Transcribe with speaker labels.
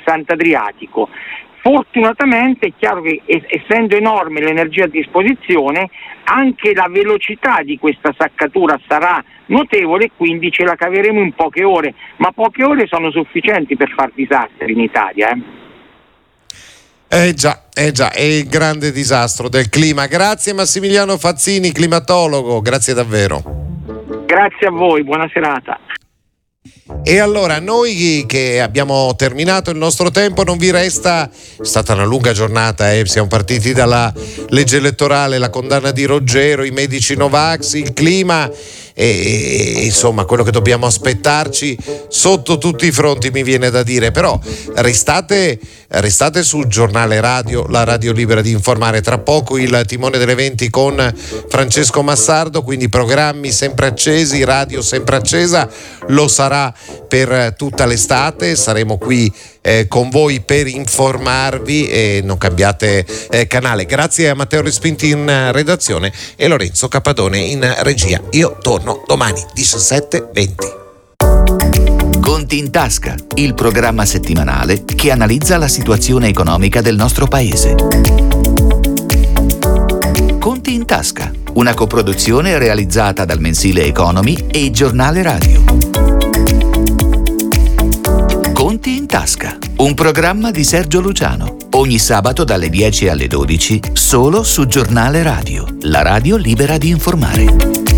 Speaker 1: versante adriatico. Fortunatamente è chiaro che essendo enorme l'energia a disposizione, anche la velocità di questa saccatura sarà notevole e quindi ce la caveremo in poche ore, ma poche ore sono sufficienti per far disastri in Italia.
Speaker 2: Già, è il grande disastro del clima. Grazie Massimiliano Fazzini, climatologo, grazie davvero.
Speaker 1: Grazie a voi, buona serata.
Speaker 2: E allora, noi che abbiamo terminato il nostro tempo, non vi resta, è stata una lunga giornata, siamo partiti dalla legge elettorale, la condanna di Roggero, i medici Novax, il clima e insomma quello che dobbiamo aspettarci sotto tutti i fronti, mi viene da dire. Però restate sul giornale radio, la radio libera di informare. Tra poco il timone delle 20 con Francesco Massardo, quindi programmi sempre accesi, radio sempre accesa, lo sarà per tutta l'estate. Saremo qui con voi per informarvi e non cambiate canale. Grazie a Matteo Respinti in redazione e Lorenzo Cappadone in regia. Io torno domani 17:20.
Speaker 3: Conti in tasca, il programma settimanale che analizza la situazione economica del nostro paese. Conti in tasca, una coproduzione realizzata dal mensile Economy e il giornale radio. Conti in tasca, un programma di Sergio Luciano, ogni sabato dalle 10 alle 12, solo su Giornale Radio, la radio libera di informare.